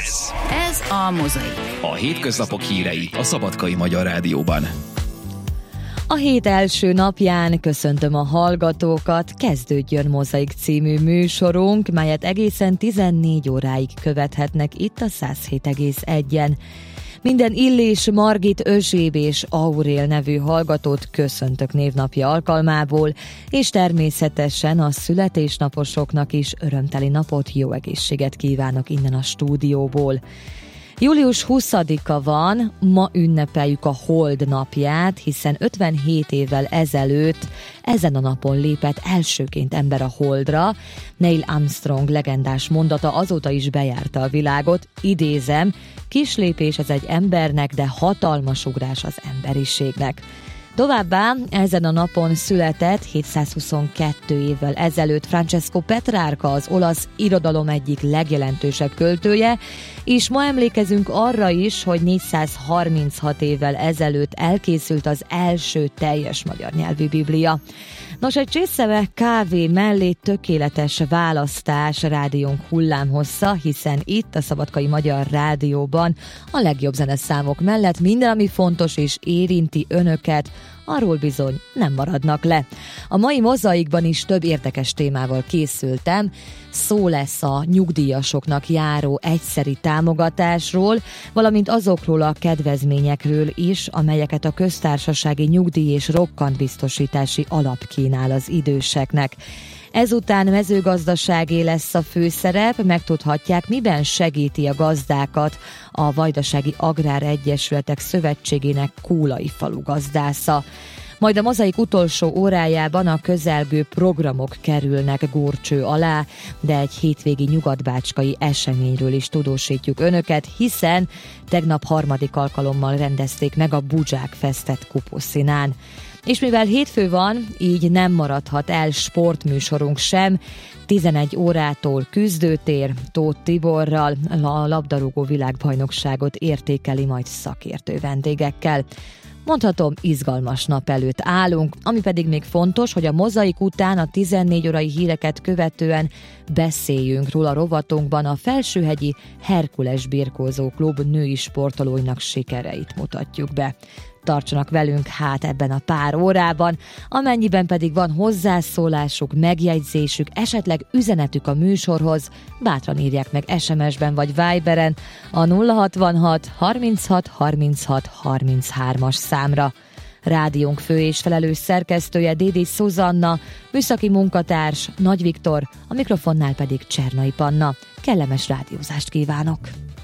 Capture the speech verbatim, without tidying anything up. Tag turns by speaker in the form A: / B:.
A: Ez.
B: Ez a Mozaik.
A: A hétköznapok hírei a Szabadkai Magyar Rádióban.
C: A hét első napján köszöntöm a hallgatókat, kezdődjön Mozaik című műsorunk, melyet egészen tizennégy óráig követhetnek itt a száz hét egész egyen. Minden Illés, Margit, Özséb és Aurél nevű hallgatót köszöntök névnapja alkalmából, és természetesen a születésnaposoknak is örömteli napot, jó egészséget kívánok innen a stúdióból. július huszadika van, ma ünnepeljük a Hold napját, hiszen ötvenhét évvel ezelőtt ezen a napon lépett elsőként ember a Holdra. Neil Armstrong legendás mondata azóta is bejárta a világot, idézem, kis lépés ez egy embernek, de hatalmas ugrás az emberiségnek. Továbbá ezen a napon született hétszázhuszonkettő évvel ezelőtt Francesco Petrarca, az olasz irodalom egyik legjelentősebb költője, és ma emlékezünk arra is, hogy négyszázharminchat évvel ezelőtt elkészült az első teljes magyar nyelvű biblia. Nos, egy csészeve kávé mellé tökéletes választás rádiónk hullámhossza, hiszen itt a Szabadkai Magyar Rádióban a legjobb zeneszámok mellett minden, ami fontos és érinti önöket, arról bizony nem maradnak le. A mai Mozaikban is több érdekes témával készültem. Szó lesz a nyugdíjasoknak járó egyszeri támogatásról, valamint azokról a kedvezményekről is, amelyeket a köztársasági nyugdíj és rokkantbiztosítási alap kínál az időseknek. Ezután mezőgazdaságé lesz a főszerep, megtudhatják, miben segíti a gazdákat a Vajdasági Agrár Egyesületek Szövetségének Kúlai falu gazdásza. Majd a Mozaik utolsó órájában a közelgő programok kerülnek górcső alá, de egy hétvégi nyugatbácskai eseményről is tudósítjuk önöket, hiszen tegnap harmadik alkalommal rendezték meg a Budzsák Festet Kuposzínán. És mivel hétfő van, így nem maradhat el sportműsorunk sem, tizenegy órától küzdőtér Tóth Tiborral, a labdarúgó világbajnokságot értékeli majd szakértő vendégekkel. Mondhatom, izgalmas nap előtt állunk, ami pedig még fontos, hogy a Mozaik után a tizennégy órai híreket követően beszéljünk róla rovatunkban a Felsőhegyi Herkules Birkózó Klub női sportolóinak sikereit mutatjuk be. Tartsanak velünk hát ebben a pár órában, amennyiben pedig van hozzászólásuk, megjegyzésük, esetleg üzenetük a műsorhoz, bátran írják meg es em es-ben vagy Viberen a nulla hatvanhat harminchat harminchat harminchármas számra. Rádiónk fő és felelős szerkesztője Dédi Szuzanna, műszaki munkatárs Nagy Viktor, a mikrofonnál pedig Csernai Panna. Kellemes rádiózást kívánok!